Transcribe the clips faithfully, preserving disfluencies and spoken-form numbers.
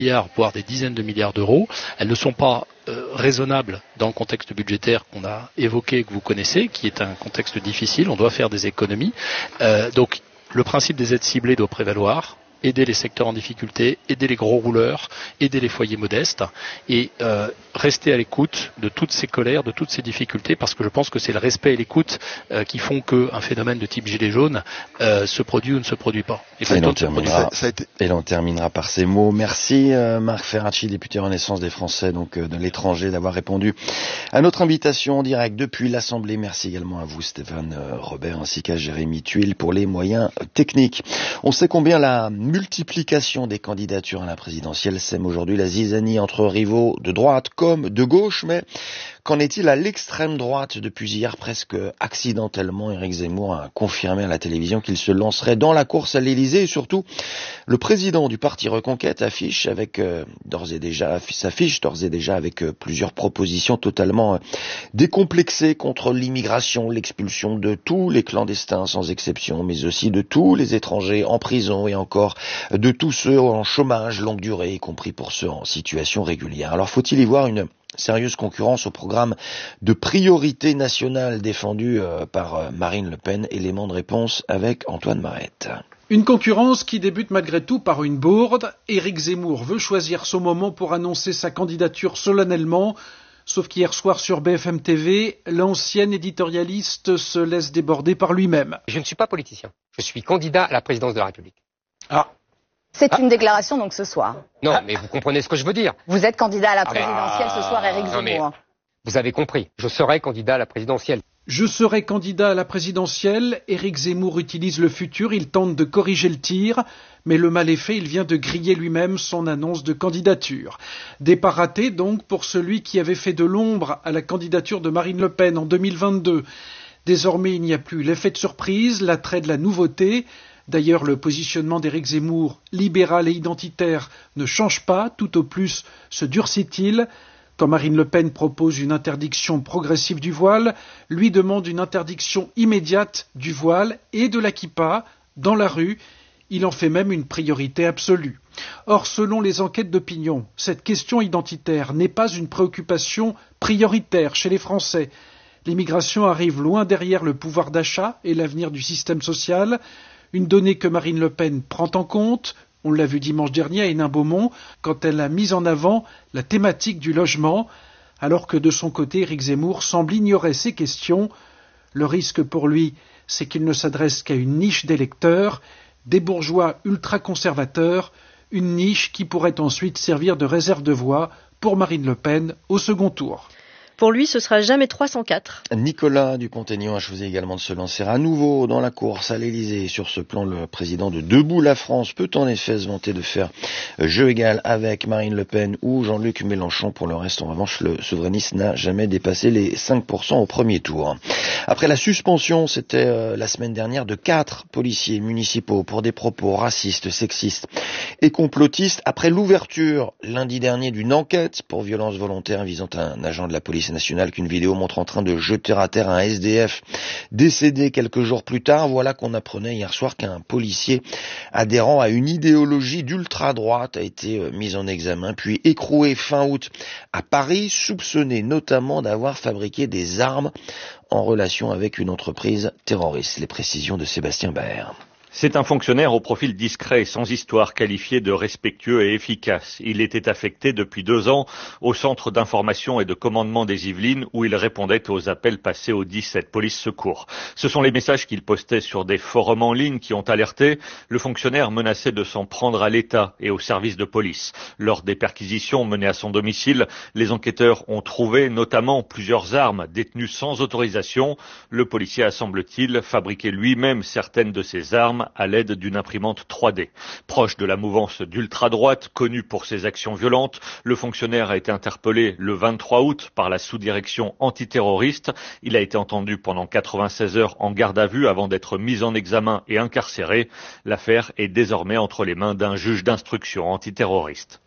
milliards, voire des dizaines de milliards d'euros. Elles ne sont pas euh, raisonnables dans le contexte budgétaire qu'on a évoqué, que vous connaissez, qui est un contexte difficile. On doit faire des économies. Euh, donc, le principe des aides ciblées doit prévaloir. Aider les secteurs en difficulté, aider les gros rouleurs, aider les foyers modestes et euh, rester à l'écoute de toutes ces colères, de toutes ces difficultés, parce que je pense que c'est le respect et l'écoute euh, qui font qu'un phénomène de type gilet jaune euh, se produit ou ne se produit pas. Et, et, l'on, terminera, ça, ça été... et l'on terminera par ces mots. Merci euh, Marc Ferracci, député Renaissance des Français donc euh, de l'étranger, d'avoir répondu à notre invitation en direct depuis l'Assemblée. Merci également à vous Stéphane euh, Robert ainsi qu'à Jérémy Tuile pour les moyens techniques. On sait combien la multiplication des candidatures à la présidentielle sème aujourd'hui la zizanie entre rivaux de droite comme de gauche, mais qu'en est-il à l'extrême droite? Depuis hier, presque accidentellement, Éric Zemmour a confirmé à la télévision qu'il se lancerait dans la course à l'Élysée et surtout, le président du parti Reconquête affiche avec euh, d'ores et déjà s'affiche d'ores et déjà avec euh, plusieurs propositions totalement euh, décomplexées contre l'immigration, l'expulsion de tous les clandestins sans exception, mais aussi de tous les étrangers en prison et encore de tous ceux en chômage longue durée, y compris pour ceux en situation régulière. Alors faut-il y voir une sérieuse concurrence au programme de priorité nationale défendu euh, par euh, Marine Le Pen? Élément de réponse avec Antoine Marette. Une concurrence qui débute malgré tout par une bourde. Éric Zemmour veut choisir son moment pour annoncer sa candidature solennellement. Sauf qu'hier soir sur B F M T V, l'ancien éditorialiste se laisse déborder par lui-même. Je ne suis pas politicien. Je suis candidat à la présidence de la République. Ah. C'est ah. une déclaration donc ce soir. Non, mais vous comprenez ce que je veux dire. Vous êtes candidat à la présidentielle ah, ce soir, Éric Zemmour. Vous avez compris. Je serai candidat à la présidentielle. Je serai candidat à la présidentielle. Éric Zemmour utilise le futur. Il tente de corriger le tir. Mais le mal est fait. Il vient de griller lui-même son annonce de candidature. Départ raté donc pour celui qui avait fait de l'ombre à la candidature de Marine Le Pen en deux mille vingt-deux. Désormais, il n'y a plus l'effet de surprise, l'attrait de la nouveauté. D'ailleurs, le positionnement d'Éric Zemmour, libéral et identitaire, ne change pas, tout au plus se durcit-il. Quand Marine Le Pen propose une interdiction progressive du voile, lui demande une interdiction immédiate du voile et de la kippa dans la rue. Il en fait même une priorité absolue. Or, selon les enquêtes d'opinion, cette question identitaire n'est pas une préoccupation prioritaire chez les Français. L'immigration arrive loin derrière le pouvoir d'achat et l'avenir du système social. Une donnée que Marine Le Pen prend en compte, on l'a vu dimanche dernier à Hénin-Beaumont, quand elle a mis en avant la thématique du logement, alors que de son côté, Éric Zemmour semble ignorer ces questions. Le risque pour lui, c'est qu'il ne s'adresse qu'à une niche d'électeurs, des bourgeois ultra-conservateurs, une niche qui pourrait ensuite servir de réserve de voix pour Marine Le Pen au second tour. Pour lui, ce sera jamais trois cent quatre. Nicolas Dupont-Aignan a choisi également de se lancer à nouveau dans la course à l'Élysée. Sur ce plan, le président de Debout la France peut en effet se vanter de faire jeu égal avec Marine Le Pen ou Jean-Luc Mélenchon. Pour le reste, en revanche, le souverainiste n'a jamais dépassé les cinq pour cent au premier tour. Après la suspension, c'était euh, la semaine dernière, de quatre policiers municipaux pour des propos racistes, sexistes et complotistes, après l'ouverture lundi dernier d'une enquête pour violence volontaire visant un agent de la police nationale qu'une vidéo montre en train de jeter à terre un S D F décédé quelques jours plus tard, voilà qu'on apprenait hier soir qu'un policier adhérent à une idéologie d'ultra-droite a été mis en examen puis écroué fin août à Paris, soupçonné notamment d'avoir fabriqué des armes en relation avec une entreprise terroriste. Les précisions de Sébastien Baer. C'est un fonctionnaire au profil discret, sans histoire, qualifié de respectueux et efficace. Il était affecté depuis deux ans au centre d'information et de commandement des Yvelines où il répondait aux appels passés au dix-sept police secours. Ce sont les messages qu'il postait sur des forums en ligne qui ont alerté. Le fonctionnaire menaçait de s'en prendre à l'État et aux services de police. Lors des perquisitions menées à son domicile, les enquêteurs ont trouvé notamment plusieurs armes détenues sans autorisation. Le policier a, semble-t-il, fabriqué lui-même certaines de ces armes à l'aide d'une imprimante trois D. Proche de la mouvance d'ultra-droite, connue pour ses actions violentes, le fonctionnaire a été interpellé le vingt-trois août par la sous-direction antiterroriste. Il a été entendu pendant quatre-vingt-seize heures en garde à vue avant d'être mis en examen et incarcéré. L'affaire est désormais entre les mains d'un juge d'instruction antiterroriste.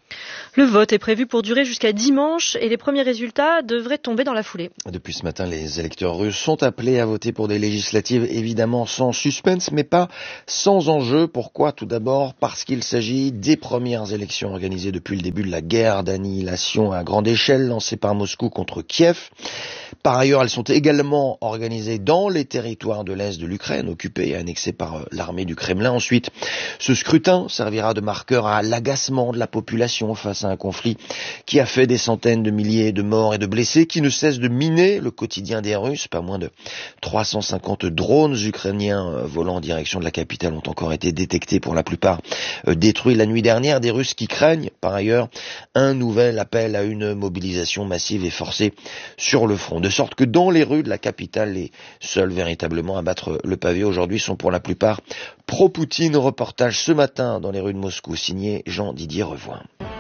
Le vote est prévu pour durer jusqu'à dimanche et les premiers résultats devraient tomber dans la foulée. Depuis ce matin, les électeurs russes sont appelés à voter pour des législatives, évidemment sans suspense, mais pas sans enjeu. Pourquoi? Tout d'abord parce qu'il s'agit des premières élections organisées depuis le début de la guerre d'annihilation à grande échelle lancée par Moscou contre Kiev. Par ailleurs, elles sont également organisées dans les territoires de l'Est de l'Ukraine, occupés et annexés par l'armée du Kremlin. Ensuite, ce scrutin servira de marqueur à l'agacement de la population face à un conflit qui a fait des centaines de milliers de morts et de blessés, qui ne cesse de miner le quotidien des Russes. Pas moins de trois cent cinquante drones ukrainiens volant en direction de la capitale ont encore été détectés, pour la plupart détruits la nuit dernière. Des Russes qui craignent, par ailleurs, un nouvel appel à une mobilisation massive et forcée sur le front. De sorte que dans les rues de la capitale, les seuls véritablement à battre le pavé aujourd'hui sont pour la plupart pro-Poutine. Reportage ce matin dans les rues de Moscou, signé Jean-Didier Revoin.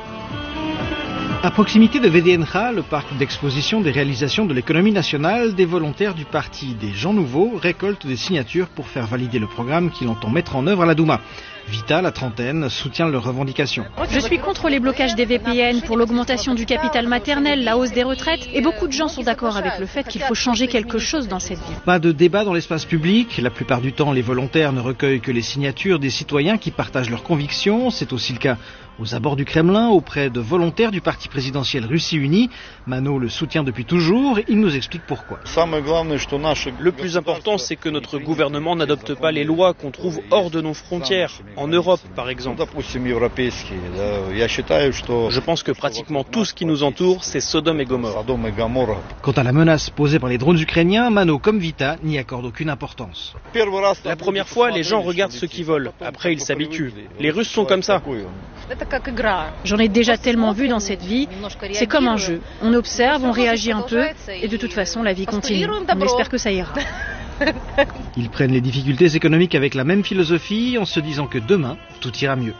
À proximité de V D N K, le parc d'exposition des réalisations de l'économie nationale, des volontaires du parti des gens nouveaux récoltent des signatures pour faire valider le programme qu'il entend mettre en œuvre à la Douma. Vita, la trentaine, soutient leurs revendications. Je suis contre les blocages des V P N, pour l'augmentation du capital maternel, la hausse des retraites, et beaucoup de gens sont d'accord avec le fait qu'il faut changer quelque chose dans cette vie. Pas de débat dans l'espace public. La plupart du temps, les volontaires ne recueillent que les signatures des citoyens qui partagent leurs convictions. C'est aussi le cas aux abords du Kremlin, auprès de volontaires du parti présidentiel Russie Unie. Mano le soutient depuis toujours. Il nous explique pourquoi. Le plus important, c'est que notre gouvernement n'adopte pas les lois qu'on trouve hors de nos frontières, en Europe par exemple. Je pense que pratiquement tout ce qui nous entoure, c'est Sodome et Gomorrhe. Quant à la menace posée par les drones ukrainiens, Mano, comme Vita, n'y accorde aucune importance. La première fois, les gens regardent ce qu'ils volent. Après, ils s'habituent. Les Russes sont comme ça. J'en ai déjà tellement vu dans cette vie, c'est comme un jeu. On observe, on réagit un peu, et de toute façon, la vie continue. On espère que ça ira. Ils prennent les difficultés économiques avec la même philosophie, en se disant que demain, tout ira mieux.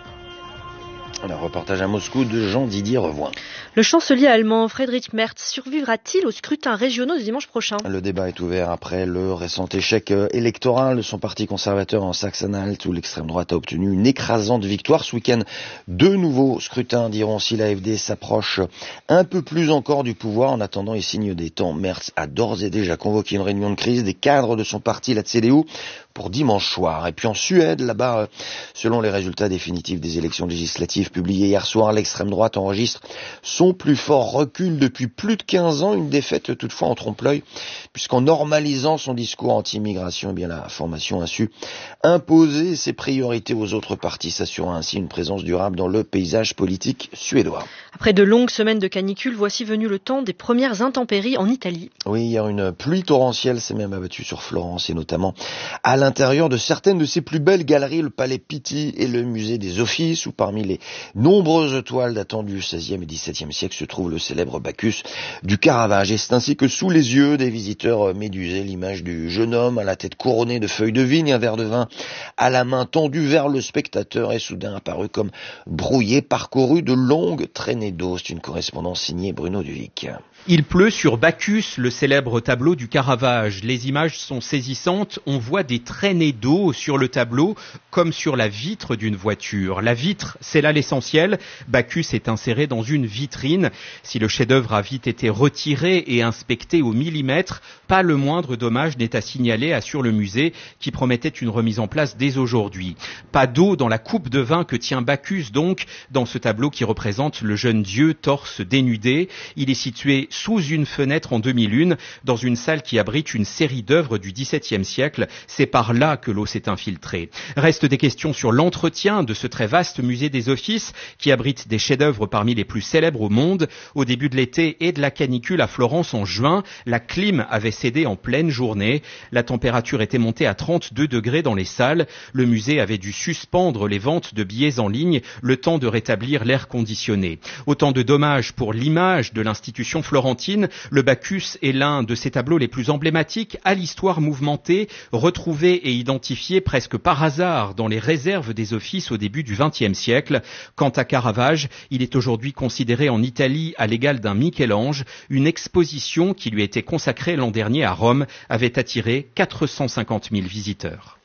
Un reportage à Moscou de Jean-Didier Revoin. Le chancelier allemand Friedrich Merz survivra-t-il aux scrutins régionaux de dimanche prochain? Le débat est ouvert après le récent échec électoral de son parti conservateur en Saxe-Anhalt, où l'extrême droite a obtenu une écrasante victoire. Ce week-end, deux nouveaux scrutins diront si l'A F D s'approche un peu plus encore du pouvoir. En attendant, et signe des temps, Merz a d'ores et déjà convoqué une réunion de crise des cadres de son parti, la C D U, pour dimanche soir. Et puis en Suède, là-bas, selon les résultats définitifs des élections législatives publiés hier soir, l'extrême droite enregistre son plus fort recul depuis plus de quinze ans, une défaite toutefois en trompe-l'œil, puisqu'en normalisant son discours anti-immigration, eh bien la formation a su imposer ses priorités aux autres partis, s'assurant ainsi une présence durable dans le paysage politique suédois. Après de longues semaines de canicule, voici venu le temps des premières intempéries en Italie. Oui, hier une pluie torrentielle s'est même abattue sur Florence, et notamment à l'intérieur de certaines de ses plus belles galeries, le Palais Pitti et le Musée des Offices, où parmi les nombreuses toiles datant du seizième et dix-septième siècle se trouve le célèbre Bacchus du Caravage. Et c'est ainsi que sous les yeux des visiteurs médusés, l'image du jeune homme à la tête couronnée de feuilles de vigne, un verre de vin à la main tendu vers le spectateur, est soudain apparu comme brouillé, parcouru de longues traînées d'eau. C'est une correspondance signée Bruno Duvic. Il pleut sur Bacchus, le célèbre tableau du Caravage. Les images sont saisissantes. On voit des traînées d'eau sur le tableau, comme sur la vitre d'une voiture. La vitre, c'est là l'essentiel. Bacchus est inséré dans une vitrine. Si le chef-d'œuvre a vite été retiré et inspecté au millimètre, pas le moindre dommage n'est à signaler, assure le musée, qui promettait une remise en place dès aujourd'hui. Pas d'eau dans la coupe de vin que tient Bacchus, donc, dans ce tableau qui représente le jeune dieu torse dénudé. Il est situé sous une fenêtre en demi-lune, dans une salle qui abrite une série d'œuvres du dix-septième siècle. C'est par là que l'eau s'est infiltrée. Restent des questions sur l'entretien de ce très vaste musée des Offices, qui abrite des chefs-d'œuvre parmi les plus célèbres au monde. Au début de l'été et de la canicule à Florence en juin, la clim avait cédé en pleine journée. La température était montée à trente-deux degrés dans les salles. Le musée avait dû suspendre les ventes de billets en ligne, le temps de rétablir l'air conditionné. Autant de dommages pour l'image de l'institution florentine. Le Bacchus est l'un de ces tableaux les plus emblématiques à l'histoire mouvementée, retrouvé et identifié presque par hasard dans les réserves des Offices au début du vingtième siècle. Quant à Caravage, il est aujourd'hui considéré en Italie à l'égal d'un Michel-Ange. Une exposition qui lui était consacrée l'an dernier à Rome avait attiré quatre cent cinquante mille visiteurs.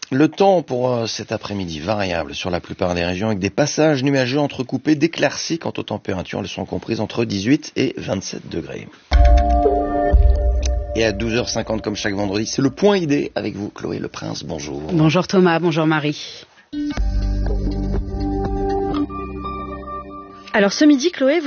Le temps pour euh, cet après-midi variable sur la plupart des régions avec des passages nuageux entrecoupés d'éclaircies quant aux températures. Elles sont comprises entre dix-huit et vingt-sept degrés. Et à douze heures cinquante comme chaque vendredi, c'est le point idée avec vous, Chloé Le Prince. Bonjour. Bonjour Thomas, bonjour Marie. Alors ce midi, Chloé, vous